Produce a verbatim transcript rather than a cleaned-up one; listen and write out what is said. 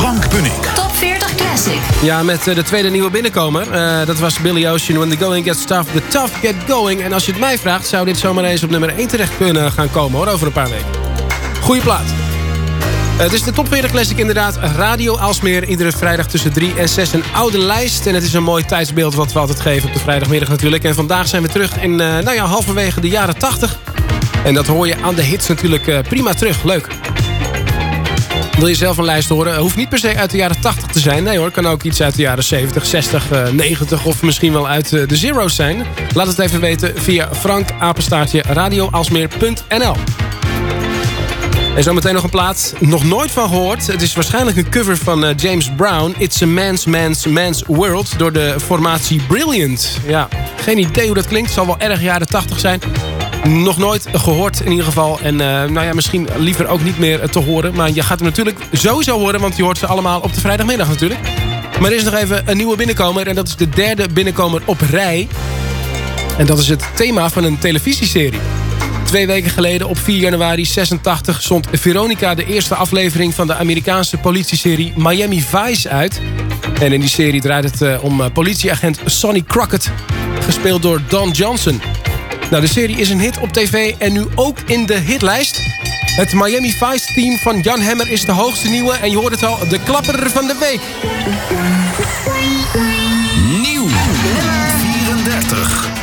Frank Bunnik. Top veertig Classic. Ja, met uh, de tweede nieuwe binnenkomer. Uh, dat was Billy Ocean. When the going gets tough, the tough get going. En als je het mij vraagt, zou dit zomaar eens op nummer één terecht kunnen gaan komen, hoor, over een paar weken. Goeie plaat. Uh, het is de Top veertig Classic inderdaad. Radio Aalsmeer, iedere vrijdag tussen drie en zes. Een oude lijst. En het is een mooi tijdsbeeld wat we altijd geven op de vrijdagmiddag natuurlijk. En vandaag zijn we terug in, uh, nou ja, halverwege de jaren tachtig. En dat hoor je aan de hits natuurlijk uh, prima terug. Leuk. Wil je zelf een lijst horen? Hoeft niet per se uit de jaren tachtig te zijn. Nee hoor, kan ook iets uit de jaren zeventig, zestig, negentig... of misschien wel uit de Zero's zijn. Laat het even weten via frank apenstaartje radioalsmeer punt n l. En zometeen nog een plaat. Nog nooit van gehoord. Het is waarschijnlijk een cover van uh, James Brown. It's a Man's Man's Man's World. Door de formatie Brilliant. Ja, geen idee hoe dat klinkt. Het zal wel erg jaren tachtig zijn. Nog nooit gehoord in ieder geval. En uh, nou ja, misschien liever ook niet meer te horen. Maar je gaat hem natuurlijk sowieso horen. Want je hoort ze allemaal op de vrijdagmiddag natuurlijk. Maar er is nog even een nieuwe binnenkomer. En dat is de derde binnenkomer op rij. En dat is het thema van een televisieserie. Twee weken geleden op vier januari zesentachtig zond Veronica de eerste aflevering van de Amerikaanse politieserie Miami Vice uit. En in die serie draait het uh, om uh, politieagent Sonny Crockett, gespeeld door Don Johnson. Nou, de serie is een hit op tv en nu ook in de hitlijst. Het Miami Vice team van Jan Hemmer is de hoogste nieuwe en je hoort het al, de klapper van de week. Nieuw vierendertig.